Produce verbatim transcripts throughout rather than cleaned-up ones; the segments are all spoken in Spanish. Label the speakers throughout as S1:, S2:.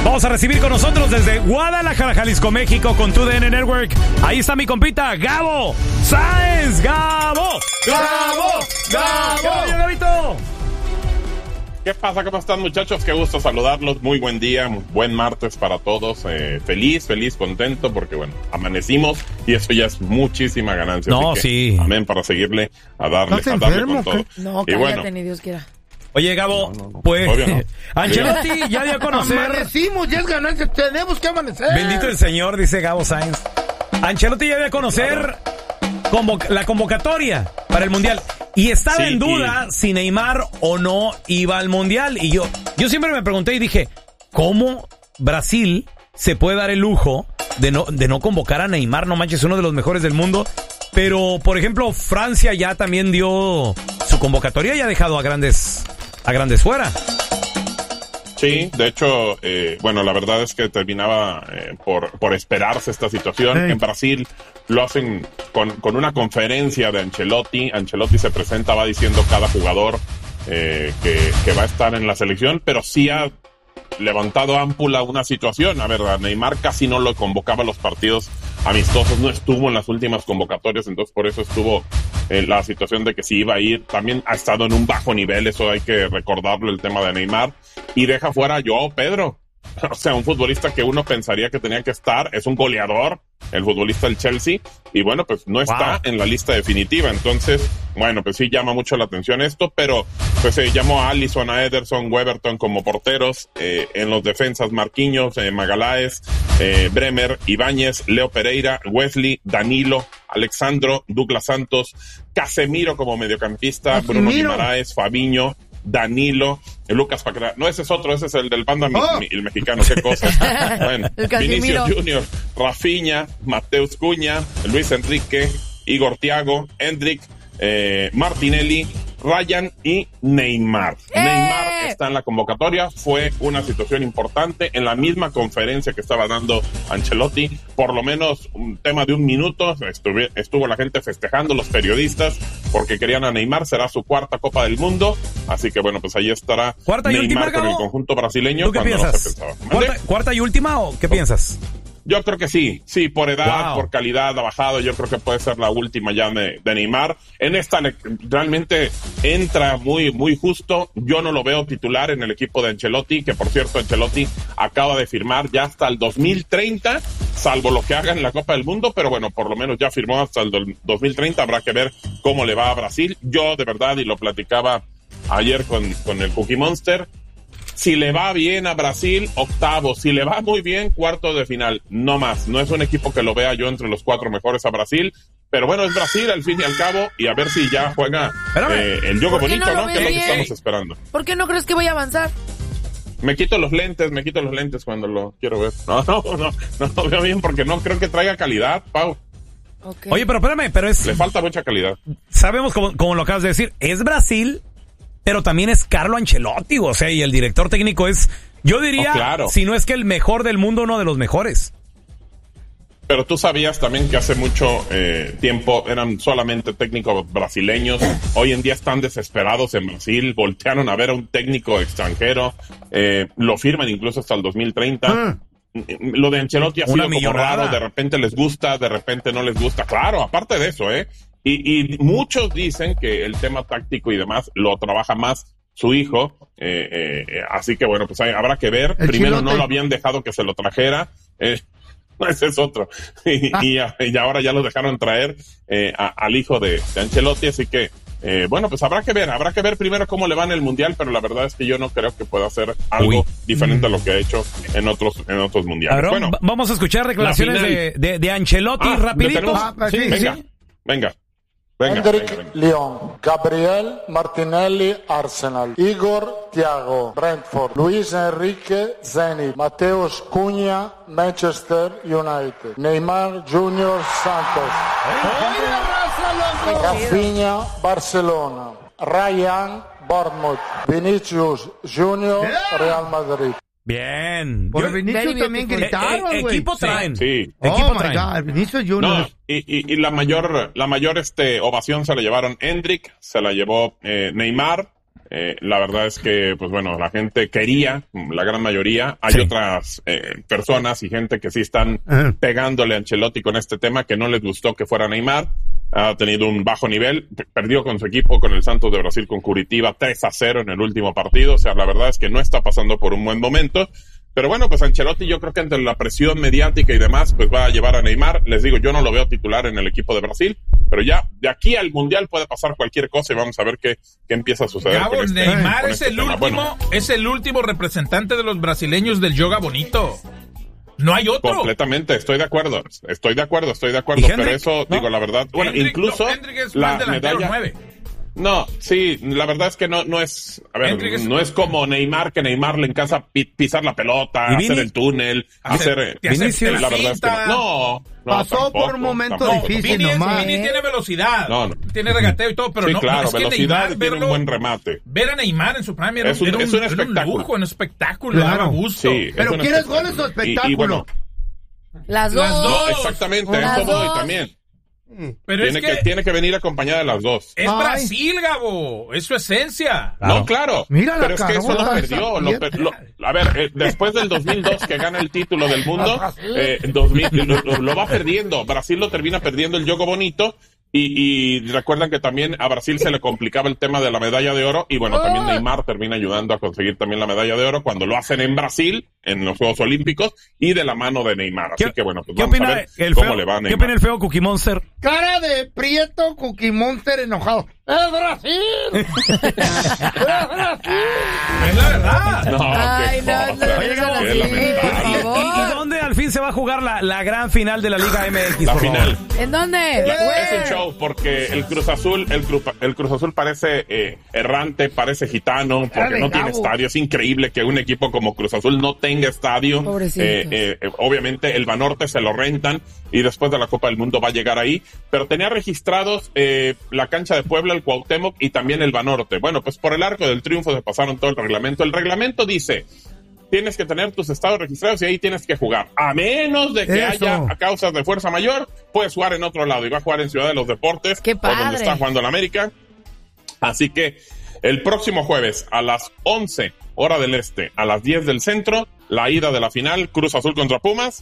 S1: Vamos a recibir con nosotros desde Guadalajara, Jalisco, México, con tu D N Network. Ahí está mi compita, Gabo Sáenz. ¡Gabo! ¡Gabo! ¡Gabo! ¿Qué rollo, Gabito?
S2: ¿Qué pasa? ¿Cómo están, muchachos? Qué gusto saludarlos. Muy buen día, buen martes para todos. Eh, feliz, feliz, contento, porque bueno, amanecimos y eso ya es muchísima ganancia.
S1: No,
S2: así que,
S1: sí.
S2: Amén, para seguirle a darle,
S3: ¿Estás
S2: a darle
S3: enfermo,
S2: con todo.
S3: qué?
S4: No,
S2: Y
S4: cállate,
S2: bueno,
S4: ni Dios quiera.
S1: Oye, Gabo,
S2: No, no, no.
S1: pues
S2: Obvio no.
S1: Ancelotti ya dio a conocer.
S3: Amanecimos, ya es ganancia, tenemos que amanecer.
S1: Bendito el Señor, dice Gabo Sáenz. Ancelotti ya dio a conocer convo- la convocatoria para el Mundial. Y estaba
S2: Sí,
S1: en duda
S2: y...
S1: si Neymar o no iba al Mundial. Y yo, yo siempre me pregunté y dije, ¿cómo Brasil se puede dar el lujo de no, de no convocar a Neymar? No manches, uno de los mejores del mundo. Pero, por ejemplo, Francia ya también dio su convocatoria y ha dejado a grandes, a grandes fuera.
S2: Sí, de hecho, eh, bueno, la verdad es que terminaba eh, por, por esperarse esta situación.
S3: Hey.
S2: En Brasil lo hacen con, con una conferencia de Ancelotti. Ancelotti se presenta, va diciendo cada jugador eh, que, que va a estar en la selección, pero sí ha levantado ámpula una situación. A ver, a Neymar casi no lo convocaba a los partidos amistosos, no estuvo en las últimas convocatorias, entonces por eso estuvo eh, la situación de que si iba a ir. También ha estado en un bajo nivel, eso hay que recordarlo, el tema de Neymar, y deja fuera a Joao Pedro. O sea, un futbolista que uno pensaría que tenía que estar, es un goleador, el futbolista del Chelsea, y bueno, pues no está
S1: Wow.
S2: en la lista definitiva. Entonces, bueno, pues sí llama mucho la atención esto, pero pues se eh, llamó a Alisson, a Ederson, Weberton como porteros, eh, en los defensas Marquinhos, eh, Magaláes, eh, Bremer, Ibáñez, Leo Pereira, Wesley, Danilo, Alexandro, Douglas Santos, Casemiro como mediocampista,
S3: Casemiro.
S2: Bruno Guimaraes, Fabinho, Danilo, Lucas Paquetá. No, ese es otro, ese es el del Panda, mi-
S3: Oh.
S2: mi- el mexicano, qué cosa. Bueno,
S4: El Casemiro.
S2: Vinicius Junior, Rafinha, Mateus Cuña, Luis Enrique, Igor Thiago, Endrick, eh, Martinelli, Ryan y Neymar.
S4: ¡Eh!
S2: Neymar está en la convocatoria, fue una situación importante en la misma conferencia que estaba dando Ancelotti, por lo menos un tema de un minuto, estuve, estuvo la gente festejando, los periodistas, porque querían a Neymar, será su cuarta Copa del Mundo, así que bueno, pues ahí estará
S1: ¿Cuarta y última,
S2: Neymar con el
S1: Gabo?
S2: conjunto brasileño.
S1: ¿Tú qué
S2: cuando
S1: piensas?
S2: No se pensaba. ¿Mande?
S1: ¿Cuarta, ¿Cuarta y última o qué piensas?
S2: Yo creo que sí, sí, por edad,
S1: Wow.
S2: por calidad ha bajado, yo creo que puede ser la última ya de, de Neymar. En esta le- realmente entra muy, muy justo, yo no lo veo titular en el equipo de Ancelotti, que por cierto Ancelotti acaba de firmar ya hasta el dos mil treinta, salvo lo que haga en la Copa del Mundo, pero bueno, por lo menos ya firmó hasta el do- dos mil treinta, habrá que ver cómo le va a Brasil. Yo de verdad, y lo platicaba ayer con, con el Cookie Monster, si le va bien a Brasil, octavo. Si le va muy bien, cuarto de final. No más. No es un equipo que lo vea yo entre los cuatro mejores a Brasil. Pero bueno, es Brasil al fin y al cabo. Y a ver si ya juega eh, el juego
S4: ¿Por qué
S2: bonito,
S4: no lo
S2: ¿no?
S4: ves
S2: Que es lo que
S4: bien?
S2: estamos esperando.
S4: ¿Por qué no crees que voy a avanzar?
S2: Me quito los lentes, me quito los lentes cuando lo quiero ver. No, no, no. No lo veo bien porque no creo que traiga calidad, Pau.
S4: Okay.
S1: Oye, pero espérame, pero es...
S2: Le falta mucha calidad.
S1: Sabemos, como, como lo acabas de decir, es Brasil, pero también es Carlo Ancelotti, o sea, y el director técnico es, yo diría,
S2: Oh, claro.
S1: si no es que el mejor del mundo, uno de los mejores.
S2: Pero tú sabías también que hace mucho eh, tiempo eran solamente técnicos brasileños. Hoy en día están desesperados en Brasil. Voltearon a ver a un técnico extranjero. Eh, lo firman incluso hasta el dos mil treinta.
S3: Mm.
S2: Lo de Ancelotti ha
S1: Una
S2: sido como
S1: millonada.
S2: raro. De repente les gusta, de repente no les gusta. Claro, aparte de eso, ¿eh? Y, y muchos dicen que el tema táctico y demás lo trabaja más su hijo. Eh, eh, eh, así que bueno, pues hay, habrá que ver.
S3: El
S2: Primero
S3: chilote.
S2: no lo habían dejado que se lo trajera. Eh, ese es otro. Y,
S3: Ah.
S2: y, y ahora ya lo dejaron traer eh, a, al hijo de, de Ancelotti, así que eh, bueno, pues habrá que ver, habrá que ver primero cómo le va en el Mundial, pero la verdad es que yo no creo que pueda hacer algo
S1: Uy.
S2: diferente a lo que ha hecho en otros en otros mundiales.
S1: A ver,
S2: Bueno,
S1: va- vamos a escuchar declaraciones
S2: la final.
S1: de, de, de Ancelotti
S2: ah,
S1: rapidito.
S2: ¿lo tenemos?
S3: Ah, pues sí,
S2: venga,
S3: sí.
S2: venga, venga,
S5: Endrick,
S2: venga, venga.
S5: Lyon. Gabriel Martinelli, Arsenal. Igor Thiago, Brentford. Luis Enrique, Zenit. Mateus Cunha, Manchester United. Neymar Junior, Santos. Rafinha, Barcelona. Ryan, Bournemouth. Vinicius Junior, Real Madrid.
S1: Bien.
S3: Por
S1: Yo-
S3: el Vinicius
S4: Very
S3: también
S4: beautiful.
S3: gritaron,
S1: Eh, eh,
S3: güey.
S1: equipo traen.
S2: Sí.
S3: Oh,
S1: Equipo
S3: my
S1: traen.
S3: God, Vinicius Junior.
S2: No, y, y, y la mayor, la mayor este ovación se la llevaron Endrick, se la llevó eh, Neymar, Eh, la verdad es que, pues bueno, la gente quería, la gran mayoría. Hay
S1: sí.
S2: otras eh, personas y gente que sí están
S3: Ajá.
S2: pegándole a Ancelotti con este tema, que no les gustó que fuera Neymar. Ha tenido un bajo nivel, perdió con su equipo, con el Santos de Brasil, con Curitiba, tres a cero en el último partido. O sea, la verdad es que no está pasando por un buen momento. Pero bueno, pues Ancelotti yo creo que ante la presión mediática y demás, pues va a llevar a Neymar. Les digo, yo no lo veo titular en el equipo de Brasil, pero ya de aquí al Mundial puede pasar cualquier cosa y vamos a ver qué, qué empieza a suceder.
S6: Gabo,
S2: con este,
S6: Neymar
S2: con
S6: es
S2: este
S6: el
S2: tema.
S6: último,
S2: Bueno,
S6: es el último representante de los brasileños del yoga bonito. No hay otro.
S2: completamente, estoy de acuerdo, estoy de acuerdo, estoy de acuerdo,
S1: ¿Y
S2: pero
S1: Hendrik?
S2: eso,
S1: ¿No?
S2: digo la verdad, bueno,
S6: Hendrik,
S2: incluso
S6: no, Hendrik es
S2: la
S6: más delantero
S2: medalla...
S6: nueve.
S2: No, sí, la verdad es que no, no es, a ver,
S6: Hendrik es-
S2: no es como Neymar, que Neymar le encanta pi- pisar la pelota,
S1: ¿Y
S2: hacer
S1: Vini?
S2: el túnel, hacer,
S6: Hacer-
S2: eh,
S6: hacer
S1: Vinicius.
S2: la verdad es que
S6: finta.
S2: no, no,
S3: Pasó
S2: tampoco,
S3: por un momento
S2: tampoco,
S3: difícil
S6: Vini, es-
S3: nomás.
S6: Vini tiene velocidad,
S2: No, no.
S6: tiene regateo y todo, pero
S2: sí,
S6: no,
S2: claro,
S6: no, es que
S2: velocidad
S6: Neymar,
S2: y tiene un
S6: verlo-
S2: buen remate.
S6: Ver a Neymar en su prime era,
S2: Es un-
S6: era
S2: es un
S6: era
S2: espectáculo.
S6: lujo, un espectáculo,
S3: Claro.
S6: daba gusto.
S2: Sí,
S3: Pero
S2: es un
S3: ¿quieres
S2: espectáculo.
S3: goles o
S2: Y- y
S3: espectáculo?
S2: bueno,
S4: Las dos.
S6: Las dos.
S2: exactamente, a
S4: Las
S2: eso voy
S4: dos.
S2: también.
S6: Pero
S2: Tiene
S6: es
S2: que,
S6: que,
S2: tiene que venir acompañada de las dos.
S6: es
S3: Ay.
S6: Brasil, Gabo, es su esencia.
S1: Claro.
S2: No, claro.
S3: Mira la
S2: pero es que eso lo
S3: carota
S2: perdió.
S3: esa
S2: Lo per- lo- a ver, eh, después del dos mil dos que gana el título del mundo, eh, dos mil, lo, lo- lo va perdiendo. Brasil lo termina perdiendo el juego bonito. Y, y recuerdan que también a Brasil se le complicaba el tema de la medalla de oro. Y bueno, también Neymar termina ayudando a conseguir también la medalla de oro cuando lo hacen en Brasil, en los Juegos Olímpicos, y de la mano de Neymar. Así
S1: ¿Qué-
S2: que bueno, pues
S1: ¿Qué
S2: vamos a
S1: opina
S2: ver
S1: el
S2: cómo
S1: feo,
S2: le va a
S1: ¿Qué
S2: Neymar.
S1: opina el feo Cookie Monster?
S3: Cara de prieto, Cookie Monster enojado. ¡Es Brasil! ¡Es Brasil!
S6: Es la verdad.
S2: No,
S4: Ay,
S2: qué
S4: no, no,
S2: cosa,
S4: no,
S2: qué
S4: no, no,
S2: lamentable.
S4: por
S1: ¿Y, y-
S4: favor.
S1: y dónde al fin se va a jugar la, la gran final de la Liga M X?
S2: La
S1: por favor?
S2: final.
S4: ¿En dónde?
S2: La- es un show porque el Cruz Azul, el, Cru- el Cruz Azul parece eh, errante, parece gitano, porque
S3: Dale,
S2: no tiene
S3: Gabo.
S2: estadio. Es increíble que un equipo como Cruz Azul no tenga estadio.
S4: Pobrecitos.
S2: Eh, eh, eh, obviamente el Banorte se lo rentan y después de la Copa del Mundo va a llegar ahí, pero tenía registrados eh, la cancha de Puebla, el Cuauhtémoc y también el Banorte. Bueno, pues por el Arco del Triunfo se pasaron todo el reglamento. El reglamento dice: tienes que tener tus estados registrados y ahí tienes que jugar. A menos de que
S3: Eso.
S2: haya a causas de fuerza mayor, puedes jugar en otro lado. Y va a jugar en Ciudad de los Deportes,
S4: ¡Qué
S2: o donde
S4: padre!
S2: está jugando el América. Así que el próximo jueves a las once, hora del este, a las diez del centro, la ida de la final, Cruz Azul contra Pumas.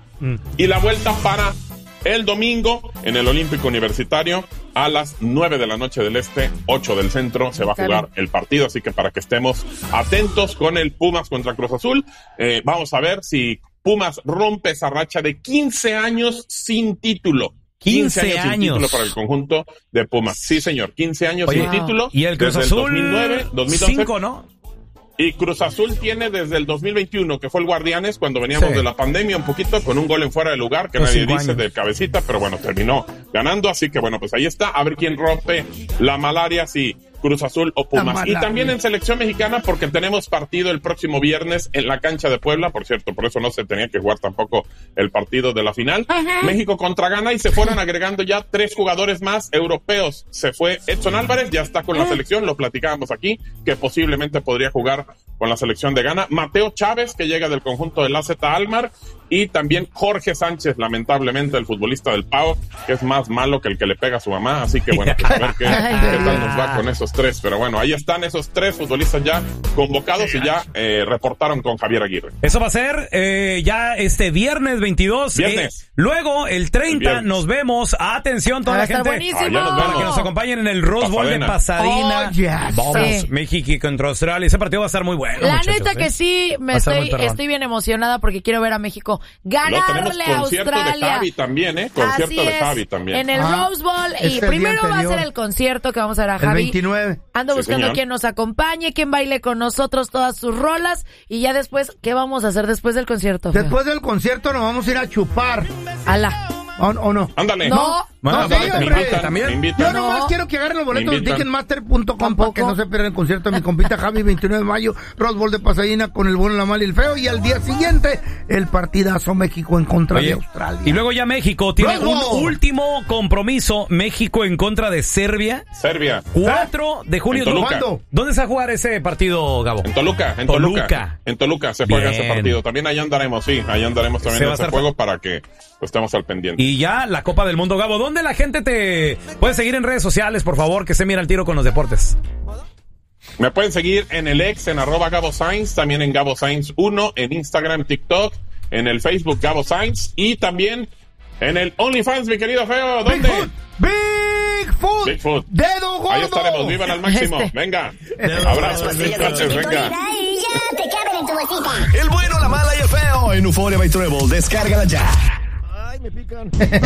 S2: Y la vuelta para el domingo en el Olímpico Universitario a las nueve de la noche del este, ocho del centro, se va a
S4: Está
S2: jugar
S4: bien.
S2: el partido, así que para que estemos atentos con el Pumas contra Cruz Azul, eh, vamos a ver si Pumas rompe esa racha de quince años sin título.
S1: quince
S2: sin
S1: años.
S2: título para el conjunto de Pumas. Sí, señor, quince años
S1: Oye,
S2: sin título.
S1: Y el Cruz
S2: desde
S1: Azul,
S2: dos mil nueve, dos mil once.
S1: cinco, ¿no?
S2: Y Cruz Azul tiene desde el dos mil veintiuno, que fue el Guardianes, cuando veníamos
S1: Sí.
S2: de la pandemia un poquito, con un gol en fuera de lugar, que
S1: Los
S2: nadie
S1: cinco
S2: dice
S1: años.
S2: de cabecita, pero bueno, terminó ganando, así que bueno, pues ahí está, a ver quién rompe la malaria, si Cruz Azul o Pumas.
S3: malaria.
S2: Y también en selección mexicana, porque tenemos partido el próximo viernes en la cancha de Puebla, por cierto, por eso no se tenía que jugar tampoco el partido de la final. México contra Ghana, y se fueron agregando ya tres jugadores más europeos. Se fue Edson Álvarez, ya está con la selección, lo platicábamos aquí, que posiblemente podría jugar con la selección de Ghana. Mateo Chávez, que llega del conjunto del A Z Almar, y también Jorge Sánchez, lamentablemente, el futbolista del P A O, que es más malo que el que le pega a su mamá, así que bueno, pues a ver qué, qué tal nos va con esos tres. Pero bueno, ahí están esos tres futbolistas ya convocados y ya eh, reportaron con Javier Aguirre.
S1: Eso va a ser eh, ya este viernes veintidós.
S2: Viernes.
S1: Eh, luego, el treinta,
S2: El viernes.
S1: nos vemos. Atención, toda
S4: Va a
S1: la
S4: estar
S1: gente.
S4: buenísimo.
S2: Ah, ya nos vemos.
S1: Para que nos acompañen en el Rose Bowl de
S2: Pasadena.
S1: Pasadena.
S3: Oh, yes.
S1: Vamos,
S4: Sí.
S1: México contra Australia. Ese partido va a estar muy bueno.
S4: La
S1: muchachos,
S4: neta
S1: ¿eh?
S4: que sí, me
S1: Va a estar
S4: estoy,
S1: muy perrón.
S4: estoy bien emocionada porque quiero ver a México
S2: Luego tenemos
S4: ganarle a
S2: concierto de
S4: Australia.
S2: Javi también, ¿eh? Concierto
S4: Así
S2: de
S4: es,
S2: Javi también.
S4: en el
S3: Ah,
S4: Rose Bowl.
S3: es
S4: Y
S3: el día
S4: primero va a
S3: anterior.
S4: ser el concierto que vamos a ver a
S3: El
S4: Javi.
S3: veintinueve.
S4: Ando
S2: Sí,
S4: buscando
S2: señor.
S4: quien nos acompañe, quien baile con nosotros todas sus rolas. Y ya después, ¿qué vamos a hacer después del concierto? feo?
S3: Después del concierto nos vamos a ir a chupar.
S4: Ala.
S3: ¿O, o no?
S2: Ándale.
S4: No.
S1: Bueno,
S3: No,
S1: aparte,
S3: sí,
S1: me
S3: hombre.
S1: invitan también.
S2: Me
S3: Yo
S2: invitan.
S4: No.
S3: nomás quiero que agarren los boletos
S2: Me
S3: de
S2: invitan.
S3: ticketmaster punto com para que
S4: Tampoco.
S3: no se pierdan el concierto de mi compita Javi, veintinueve de mayo, Rose Bowl de Pasadena con el bueno, la mala y el feo. Y al día siguiente, el partidazo México en contra
S1: Oye,
S3: de Australia.
S1: y luego ya México tiene
S3: Rose
S1: un
S3: Bowl.
S1: último compromiso. México en contra de Serbia.
S2: Serbia.
S1: cuatro de julio.
S2: En Toluca.
S3: ¿Cuándo?
S1: ¿Dónde se va a jugar ese partido, Gabo?
S2: En Toluca, en
S1: Toluca.
S2: Toluca. En Toluca se juega
S1: Bien.
S2: ese partido. También allá andaremos, sí. Allá andaremos
S1: Se
S2: también
S1: va
S2: en
S1: a
S2: ese
S1: estar-
S2: juego para que pues, estemos al pendiente.
S1: Y ya la Copa del Mundo, Gabo. ¿Dónde la gente te puede seguir en redes sociales, por favor, que se mira el tiro con los deportes?
S2: Me pueden seguir en el ex, en arroba Gabo Sainz, también en Gabo Sainz uno, en Instagram, TikTok, en el Facebook Gabo Sainz y también en el OnlyFans, mi querido Feo. ¿Dónde?
S3: Bigfoot, Bigfoot,
S2: Bigfoot.
S3: Dedo gordo.
S2: Ahí estaremos, vivan al máximo.
S4: Este.
S2: Venga, abrazos, muchachos, venga.
S7: El bueno, la mala y el feo en Euphoria by Treble. Descárgala ya.
S3: Ay, me pican.